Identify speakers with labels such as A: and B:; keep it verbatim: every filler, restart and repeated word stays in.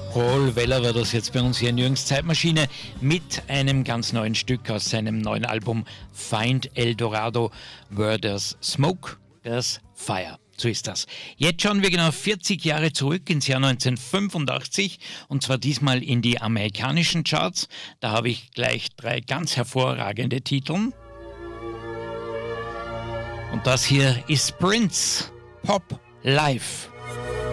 A: Paul Weller war das jetzt bei uns hier in Jürgens Zeitmaschine mit einem ganz neuen Stück aus seinem neuen Album Find El Dorado, Where There's Smoke, There's Fire. So ist das. Jetzt schauen wir genau vierzig Jahre zurück ins Jahr neunzehnhundertfünfundachtzig und zwar diesmal in die amerikanischen Charts. Da habe ich gleich drei ganz hervorragende Titel. Und das hier ist Prince, Pop Live.